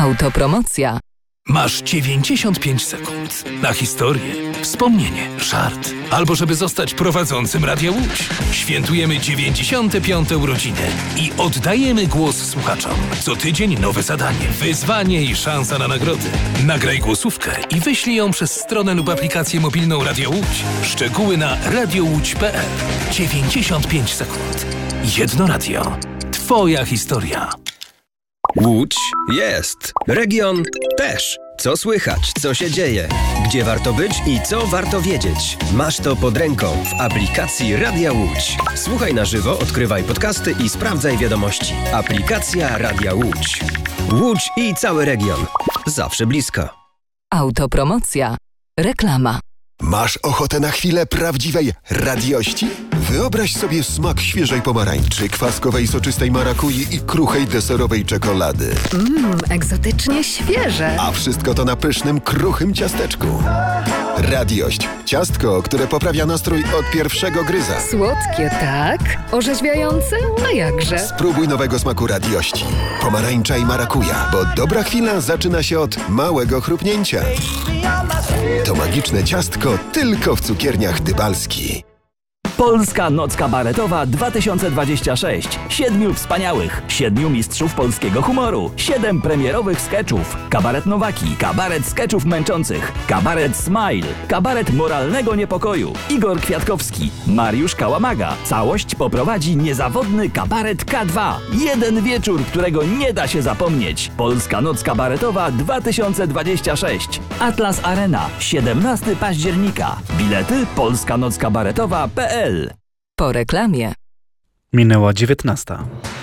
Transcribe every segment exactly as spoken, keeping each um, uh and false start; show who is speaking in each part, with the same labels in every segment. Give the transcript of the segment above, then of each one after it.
Speaker 1: Autopromocja.
Speaker 2: Masz dziewięćdziesiąt pięć sekund na historię, wspomnienie, żart, albo żeby zostać prowadzącym Radia Łódź. Świętujemy dziewięćdziesiąte piąte urodziny i oddajemy głos słuchaczom. Co tydzień nowe zadanie, wyzwanie i szansa na nagrody. Nagraj głosówkę i wyślij ją przez stronę lub aplikację mobilną Radia Łódź. Szczegóły na radiowódź kropka pe el. dziewięćdziesiąt pięć sekund. Jedno radio. Twoja historia.
Speaker 3: Łódź jest. Region też. Co słychać, co się dzieje, gdzie warto być i co warto wiedzieć. Masz to pod ręką w aplikacji Radia Łódź. Słuchaj na żywo, odkrywaj podcasty i sprawdzaj wiadomości. Aplikacja Radia Łódź. Łódź i cały region. Zawsze blisko.
Speaker 1: Autopromocja. Reklama.
Speaker 4: Masz ochotę na chwilę prawdziwej radiości? Wyobraź sobie smak świeżej pomarańczy, kwaskowej soczystej marakui i kruchej deserowej czekolady.
Speaker 5: Mmm, egzotycznie świeże.
Speaker 4: A wszystko to na pysznym, kruchym ciasteczku. Radiość. Ciastko, które poprawia nastrój od pierwszego gryza.
Speaker 5: Słodkie, tak? Orzeźwiające? A jakże?
Speaker 4: Spróbuj nowego smaku radiości. Pomarańcza i marakuja, bo dobra chwila zaczyna się od małego chrupnięcia. To magiczne ciastko tylko w cukierniach Dybalski.
Speaker 6: Polska Noc Kabaretowa dwa tysiące dwadzieścia sześć. Siedmiu wspaniałych, siedmiu mistrzów polskiego humoru, siedem premierowych skeczów. Kabaret Nowaki, kabaret skeczów męczących, kabaret Smile, kabaret moralnego niepokoju. Igor Kwiatkowski, Mariusz Kałamaga. Całość poprowadzi niezawodny kabaret K dwa. Jeden wieczór, którego nie da się zapomnieć. Polska Noc Kabaretowa dwa tysiące dwadzieścia sześć. Atlas Arena, siedemnastego października. Bilety polska noc kabaretowa kropka pe el.
Speaker 1: Po reklamie.
Speaker 7: Minęła dziewiętnasta.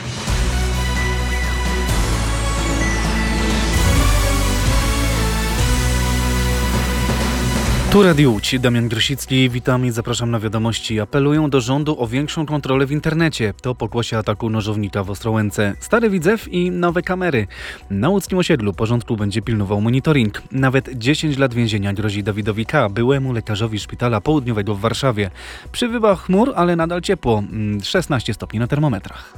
Speaker 7: Tu Radio Łódź, Damian Grosicki, witam i zapraszam na wiadomości. Apelują do rządu o większą kontrolę w internecie. To pokłosie ataku nożownika w Ostrołęce. Stary Widzew i nowe kamery. Na łódzkim osiedlu porządku będzie pilnował monitoring. Nawet dziesięć lat więzienia grozi Dawidowi K., byłemu lekarzowi szpitala południowego w Warszawie. Przybywa chmur, ale nadal ciepło. szesnaście stopni na termometrach.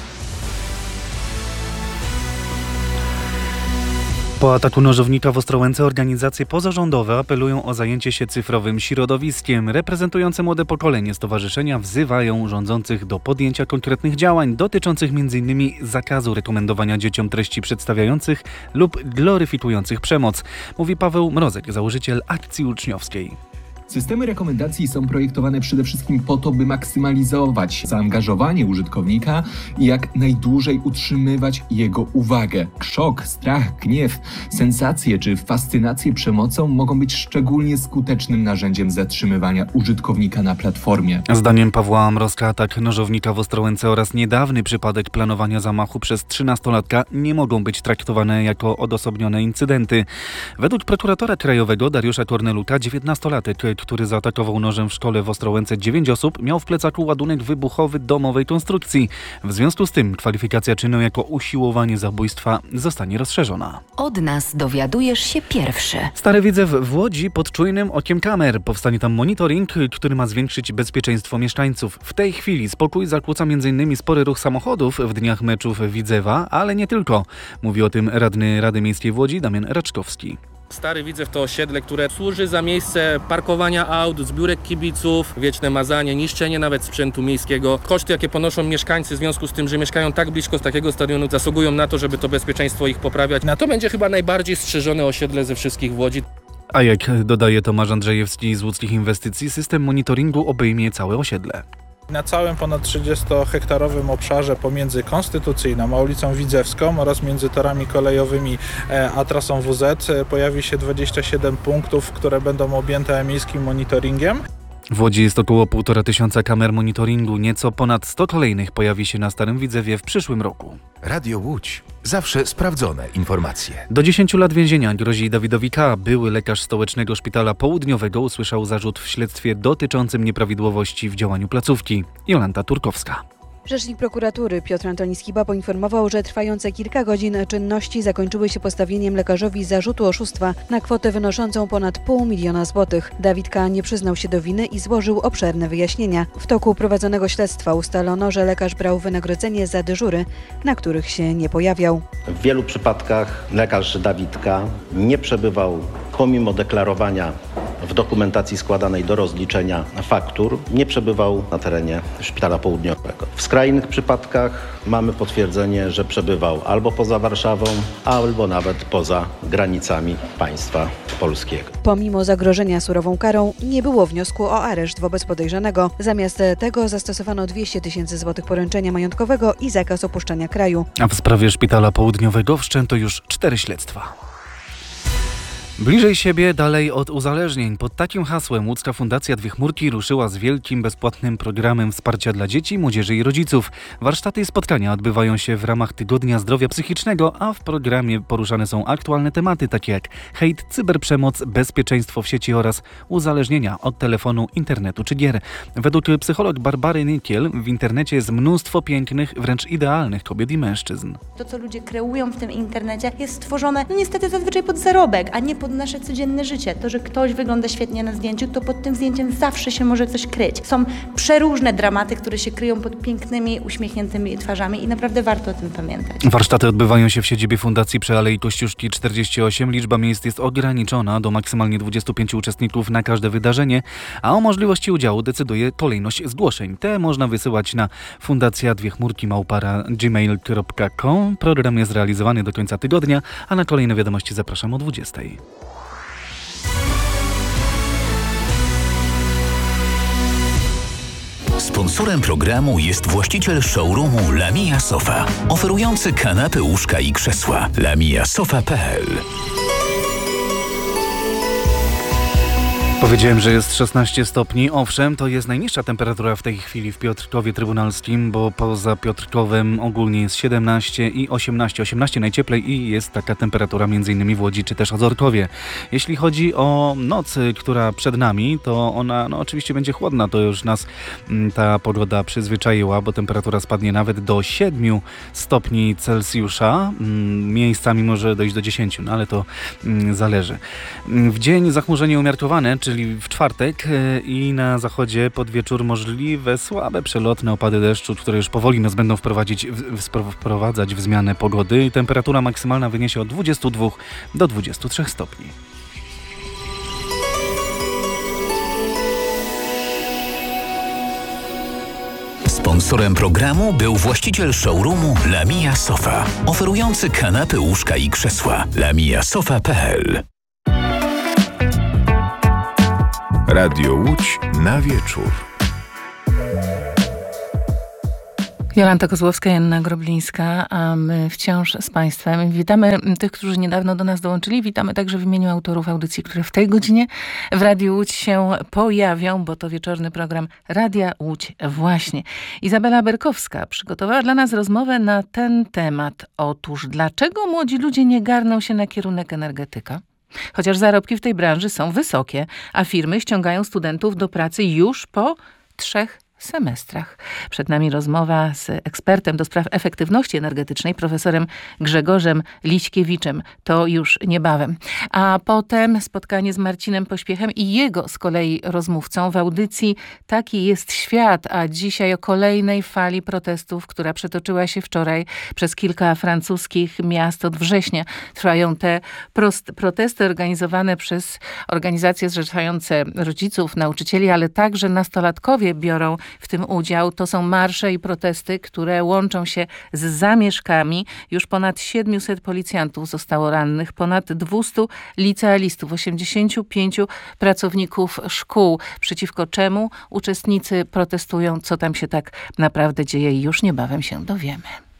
Speaker 7: Po ataku nożownika w Ostrołęce organizacje pozarządowe apelują o zajęcie się cyfrowym środowiskiem. Reprezentujące młode pokolenie stowarzyszenia wzywają rządzących do podjęcia konkretnych działań dotyczących między innymi zakazu rekomendowania dzieciom treści przedstawiających lub gloryfikujących przemoc, mówi Paweł Mrozek, założyciel Akcji Uczniowskiej.
Speaker 8: Systemy rekomendacji są projektowane przede wszystkim po to, by maksymalizować zaangażowanie użytkownika i jak najdłużej utrzymywać jego uwagę. Szok, strach, gniew, sensacje czy fascynacje przemocą mogą być szczególnie skutecznym narzędziem zatrzymywania użytkownika na platformie.
Speaker 7: Zdaniem Pawła Mrozka atak nożownika w Ostrołęce oraz niedawny przypadek planowania zamachu przez trzynastolatka nie mogą być traktowane jako odosobnione incydenty. Według prokuratora krajowego Dariusza Korneluka dziewiętnastolatek, który zaatakował nożem w szkole w Ostrołęce dziewięć osób, miał w plecaku ładunek wybuchowy domowej konstrukcji. W związku z tym kwalifikacja czynu jako usiłowanie zabójstwa zostanie rozszerzona.
Speaker 9: Od nas dowiadujesz się pierwszy.
Speaker 7: Stary Widzew w Łodzi pod czujnym okiem kamer. Powstanie tam monitoring, który ma zwiększyć bezpieczeństwo mieszkańców. W tej chwili spokój zakłóca między innymi spory ruch samochodów w dniach meczów Widzewa, ale nie tylko. Mówi o tym radny Rady Miejskiej w Łodzi Damian Raczkowski.
Speaker 10: Stary Widzew to osiedle, które służy za miejsce parkowania aut, zbiórek kibiców, wieczne mazanie, niszczenie nawet sprzętu miejskiego. Koszty, jakie ponoszą mieszkańcy w związku z tym, że mieszkają tak blisko z takiego stadionu, zasługują na to, żeby to bezpieczeństwo ich poprawiać. Na to będzie chyba najbardziej strzeżone osiedle ze wszystkich w Łodzi.
Speaker 7: A jak dodaje Tomasz Andrzejewski z Łódzkich Inwestycji, system monitoringu obejmie całe osiedle.
Speaker 11: Na całym ponad trzydziestohektarowym obszarze pomiędzy Konstytucyjną a ulicą Widzewską oraz między torami kolejowymi a trasą W Z pojawi się dwadzieścia siedem punktów, które będą objęte miejskim monitoringiem.
Speaker 7: W Łodzi jest około półtora tysiąca kamer monitoringu, nieco ponad sto kolejnych pojawi się na Starym Widzewie w przyszłym roku.
Speaker 2: Radio Łódź. Zawsze sprawdzone informacje.
Speaker 7: Do dziesięciu lat więzienia grozi Dawidowi K., były lekarz stołecznego szpitala południowego, usłyszał zarzut w śledztwie dotyczącym nieprawidłowości w działaniu placówki. Jolanta Turkowska.
Speaker 12: Rzecznik prokuratury Piotr Antoni-Skiba poinformował, że trwające kilka godzin czynności zakończyły się postawieniem lekarzowi zarzutu oszustwa na kwotę wynoszącą ponad pół miliona złotych. Dawid K. nie przyznał się do winy i złożył obszerne wyjaśnienia. W toku prowadzonego śledztwa ustalono, że lekarz brał wynagrodzenie za dyżury, na których się nie pojawiał.
Speaker 13: W wielu przypadkach lekarz Dawid K. nie przebywał pomimo deklarowania w dokumentacji składanej do rozliczenia faktur, nie przebywał na terenie Szpitala Południowego. W skrajnych przypadkach mamy potwierdzenie, że przebywał albo poza Warszawą, albo nawet poza granicami państwa polskiego.
Speaker 12: Pomimo zagrożenia surową karą nie było wniosku o areszt wobec podejrzanego. Zamiast tego zastosowano dwieście tysięcy złotych poręczenia majątkowego i zakaz opuszczania kraju.
Speaker 7: A w sprawie Szpitala Południowego wszczęto już cztery śledztwa. Bliżej siebie, dalej od uzależnień. Pod takim hasłem łódzka Fundacja Dwie Chmurki ruszyła z wielkim, bezpłatnym programem wsparcia dla dzieci, młodzieży i rodziców. Warsztaty i spotkania odbywają się w ramach Tygodnia Zdrowia Psychicznego, a w programie poruszane są aktualne tematy takie jak hejt, cyberprzemoc, bezpieczeństwo w sieci oraz uzależnienia od telefonu, internetu czy gier. Według psycholog Barbary Nykiel w internecie jest mnóstwo pięknych, wręcz idealnych kobiet i mężczyzn.
Speaker 14: To, co ludzie kreują w tym internecie, jest stworzone no niestety zazwyczaj pod zarobek, a nie pod nasze codzienne życie. To, że ktoś wygląda świetnie na zdjęciu, to pod tym zdjęciem zawsze się może coś kryć. Są przeróżne dramaty, które się kryją pod pięknymi, uśmiechniętymi twarzami i naprawdę warto o tym pamiętać.
Speaker 7: Warsztaty odbywają się w siedzibie Fundacji przy Alei Kościuszki czterdzieści osiem. Liczba miejsc jest ograniczona do maksymalnie dwudziestu pięciu uczestników na każde wydarzenie, a o możliwości udziału decyduje kolejność zgłoszeń. Te można wysyłać na fundacja dwie chmurki małpa gmail kropka com. Program jest realizowany do końca tygodnia, a na kolejne wiadomości zapraszam o dwudziestej.
Speaker 15: Sponsorem programu jest właściciel showroomu Lamia Sofa, oferujący kanapy, łóżka i krzesła. lamia sofa kropka p l.
Speaker 7: Powiedziałem, że jest szesnaście stopni. Owszem, to jest najniższa temperatura w tej chwili w Piotrkowie Trybunalskim, bo poza Piotrkowem ogólnie jest siedemnaście i osiemnaście. osiemnaście najcieplej i jest taka temperatura m.in. w Łodzi czy też Ozorkowie. Jeśli chodzi o noc, która przed nami, to ona no, oczywiście będzie chłodna. To już nas m, ta pogoda przyzwyczaiła, bo temperatura spadnie nawet do siedmiu stopni Celsjusza. M, miejscami może dojść do dziesięciu, no ale to m, zależy. W dzień zachmurzenie umiarkowane, czy czyli w czwartek i na zachodzie pod wieczór możliwe słabe przelotne opady deszczu, które już powoli nas będą wprowadzić, wprowadzać w zmianę pogody. Temperatura maksymalna wyniesie od dwudziestu dwóch do dwudziestu trzech stopni.
Speaker 15: Sponsorem programu był właściciel showroomu Lamia Sofa, oferujący kanapy, łóżka i krzesła. lamia sofa kropka p l.
Speaker 16: Radio Łódź na wieczór.
Speaker 17: Jolanta Kozłowska, Joanna Groblińska, a my wciąż z Państwem. Witamy tych, którzy niedawno do nas dołączyli. Witamy także w imieniu autorów audycji, które w tej godzinie w Radiu Łódź się pojawią, bo to wieczorny program Radia Łódź właśnie. Izabela Berkowska przygotowała dla nas rozmowę na ten temat. Otóż, dlaczego młodzi ludzie nie garną się na kierunek energetyka? Chociaż zarobki w tej branży są wysokie, a firmy ściągają studentów do pracy już po trzech semestrach. Przed nami rozmowa z ekspertem do spraw efektywności energetycznej, profesorem Grzegorzem Liśkiewiczem. To już niebawem. A potem spotkanie z Marcinem Pośpiechem i jego z kolei rozmówcą w audycji Taki jest świat, a dzisiaj o kolejnej fali protestów, która przetoczyła się wczoraj przez kilka francuskich miast. Od września trwają te prost- protesty organizowane przez organizacje zrzeszające rodziców, nauczycieli, ale także nastolatkowie biorą w tym udział. To są marsze i protesty, które łączą się z zamieszkami. Już ponad siedmiuset policjantów zostało rannych, ponad dwustu licealistów, osiemdziesięciu pięciu pracowników szkół. Przeciwko czemu uczestnicy protestują, co tam się tak naprawdę dzieje i już niebawem się dowiemy.